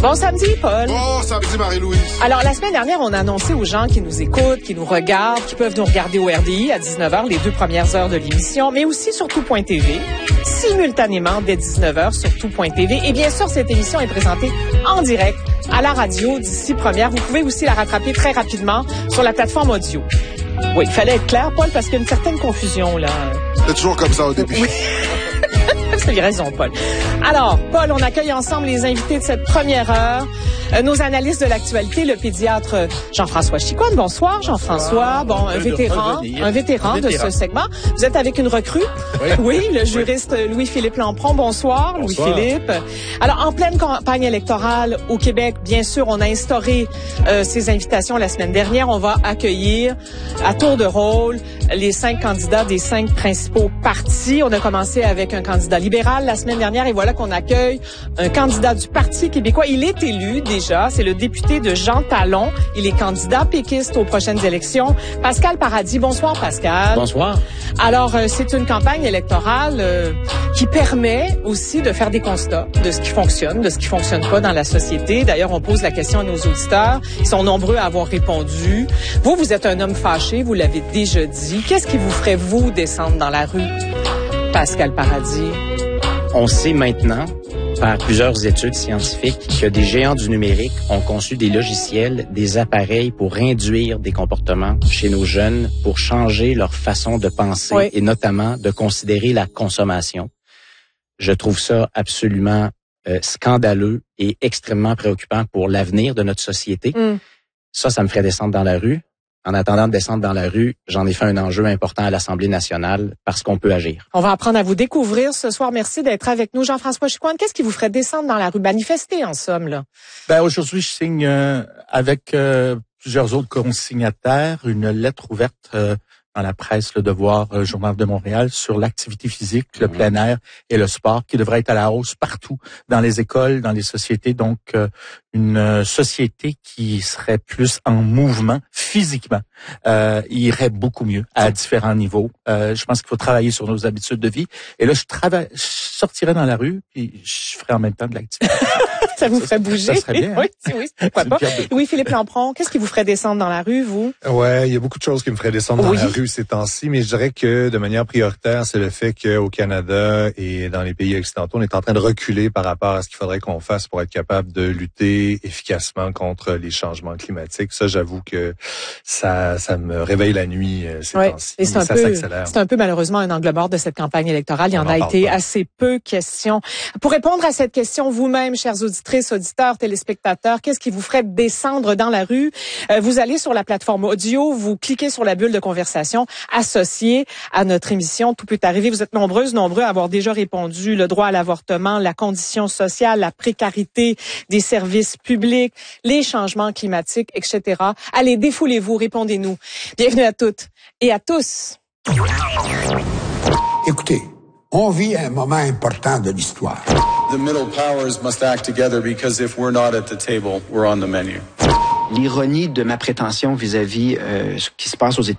Bon samedi, Paul. Bon samedi, Marie-Louise. Alors, la semaine dernière, on a annoncé aux gens qui nous écoutent, qui nous regardent, qui peuvent nous regarder au RDI à 19h, les 2 premières heures de l'émission, mais aussi sur tout.tv, simultanément dès 19h sur tout.tv. Et bien sûr, cette émission est présentée en direct à la radio d'ici première. Vous pouvez aussi la rattraper très rapidement sur la plateforme audio. Oui, il fallait être clair, Paul, parce qu'il y a une certaine confusion, là. C'est toujours comme ça au début. Oui. Vous avez raison, Paul. Alors, Paul, on accueille ensemble les invités de cette première heure. Nos analystes de l'actualité, le pédiatre Jean-François Chicoine. Bonsoir, Jean-François. Bon, un vétéran de ce segment. Vous êtes avec une recrue. Oui, le juriste Louis-Philippe Lampron. Bonsoir, Louis-Philippe. Alors, en pleine campagne électorale au Québec, bien sûr, on a instauré ces invitations la semaine dernière. On va accueillir à tour de rôle les 5 candidats des 5 principaux partis. On a commencé avec un candidat libéral la semaine dernière et voilà qu'on accueille un candidat du Parti québécois. Il est élu déjà, c'est le député de Jean Talon. Il est candidat péquiste aux prochaines élections. Pascal Paradis, bonsoir Pascal. Bonsoir. Alors, c'est une campagne électorale qui permet aussi de faire des constats de ce qui fonctionne, de ce qui fonctionne pas dans la société. D'ailleurs, on pose la question à nos auditeurs. Ils sont nombreux à avoir répondu. Vous êtes un homme fâché, vous l'avez déjà dit. Qu'est-ce qui vous ferait, vous, descendre dans la rue, Pascal Paradis? On sait maintenant, par plusieurs études scientifiques, que des géants du numérique ont conçu des logiciels, des appareils pour induire des comportements chez nos jeunes, pour changer leur façon de penser et notamment de considérer la consommation. Je trouve ça absolument scandaleux et extrêmement préoccupant pour l'avenir de notre société. Ça me ferait descendre dans la rue. En attendant de descendre dans la rue, j'en ai fait un enjeu important à l'Assemblée nationale parce qu'on peut agir. On va apprendre à vous découvrir ce soir. Merci d'être avec nous. Jean-François Chicoine, qu'est-ce qui vous ferait descendre dans la rue? Manifester, en somme, là. Aujourd'hui, je signe avec plusieurs autres consignataires une lettre ouverte dans la presse, Le Devoir, Journal de Montréal, sur l'activité physique, le plein air et le sport qui devrait être à la hausse partout, dans les écoles, dans les sociétés. Donc, une société qui serait plus en mouvement physiquement irait beaucoup mieux à différents niveaux. Je pense qu'il faut travailler sur nos habitudes de vie. Et là, je sortirais dans la rue puis je ferais en même temps de l'activité. Ça vous ferait bouger? Ça serait bien. Hein? Oui, pourquoi pas. Louis-Philippe Lampron, qu'est-ce qui vous ferait descendre dans la rue, vous? Ouais, il y a beaucoup de choses qui me feraient descendre dans la rue ces temps-ci, mais je dirais que de manière prioritaire, c'est le fait qu'au Canada et dans les pays occidentaux, on est en train de reculer par rapport à ce qu'il faudrait qu'on fasse pour être capable de lutter efficacement contre les changements climatiques. Ça, j'avoue que ça me réveille la nuit ces temps-ci. Et ça s'accélère. C'est un peu malheureusement un angle mort de cette campagne électorale. Il y en a été assez peu question. Pour répondre à cette question vous-même, chers auditeurs, téléspectateurs, qu'est-ce qui vous ferait descendre dans la rue? Vous allez sur la plateforme audio, vous cliquez sur la bulle de conversation associée à notre émission. Tout peut arriver. Vous êtes nombreux à avoir déjà répondu. Le droit à l'avortement, la condition sociale, la précarité des services publics, les changements climatiques, etc. Allez, défoulez-vous, répondez-nous. Bienvenue à toutes et à tous. Écoutez, on vit un moment important de l'histoire. The middle powers must act together because if we're not at the table, we're on the menu. L'ironie de ma prétention vis-à-vis ce qui se passe aux États-Unis